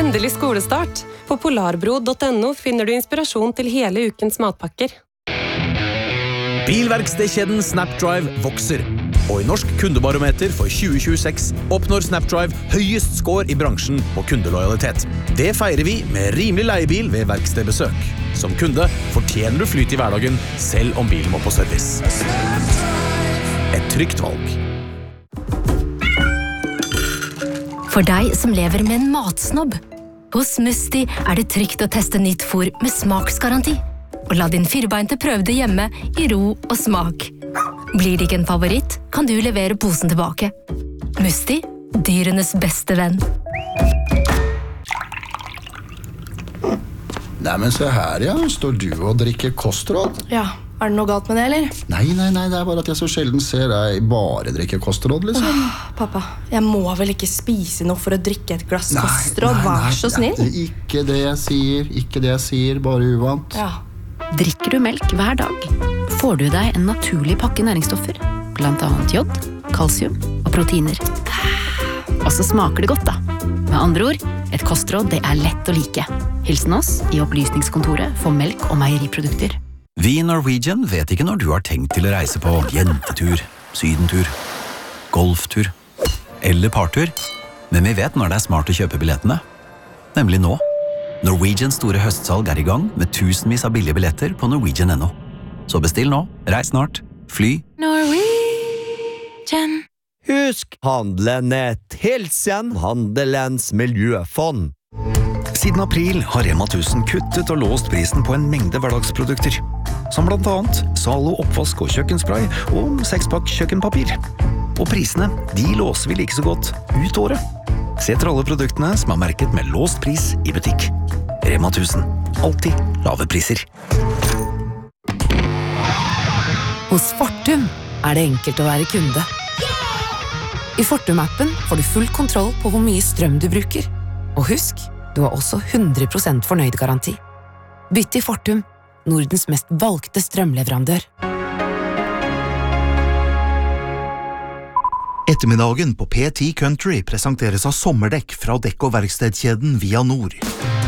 Endelig skolestart. På polarbro.no finner du inspirasjon til hele ukens matpakker. Bilverkstedkjeden Snapdrive vokser. Og i Norsk kundebarometer for 2026 oppnår Snapdrive høyest score i bransjen på kundelojalitet. Det feirer vi med rimelig leiebil ved verkstedbesøk. Som kunde fortjener du flyt i hverdagen, selv om bilen må på service. Et trygt valg. For deg som lever med en matsnobb. Hos Musti det trygt å teste nytt fôr med smaksgaranti. Og la din firbeinte prøve det hjemme i ro og smak. Blir det ikke en favoritt, kan du levere posen tilbake. Musti, dyrenes beste venn. Nei, men se her, ja. Står du og drikker kostråd? Ja, det noe galt med det, eller? Nei, det bare at jeg så sjelden ser deg bare drikke kostråd, liksom. Pappa, jeg må vel ikke spise noe for å drikke et glass kostråd, vær så snill. Ikke det jeg sier, bare uvant. Ja. Drikker du melk hver dag, får du deg en naturlig pakke næringsstoffer, blant annet jod, kalsium og proteiner. Og så smaker det godt da. Med andre ord, et kostråd det lett å like. Hilsen oss i Opplysningskontoret for melk og meieriprodukter. Vi i Norwegian vet ikke når du har tenkt til å reise på jentetur, sydentur, golftur eller partur, men vi vet når det smart å kjøpe billettene. Nemlig nå. Norwegians store høstsalg i gang med tusenvis av billige billetter på Norwegian.no. Så bestill nå, reis snart, fly. Norwegian. Husk, handelen Hilsen, handelens miljøfond. Siden april har Rema 1000 kuttet og låst prisen på en mengde hverdagsprodukter. Som blant annet Zalo oppvask og kjøkkenspray og 6-pakk kjøkkenpapir. Og prisene, de låser vi like så godt ut året. Se etter alle produktene som merket med låst pris i butikk. Rema 1000. Alltid lave priser. Hos Fortum det enkelt å være kunde. I Fortum-appen får du full kontroll på hvor mye strøm du bruker. Og husk, du har også 100% fornøyd-garanti. Bytt til Fortum, Nordens mest valgte strømleverandør. Ettermiddagen på P10 Country presenteres av sommerdekk fra dekk- og verkstedkjeden Via Nord.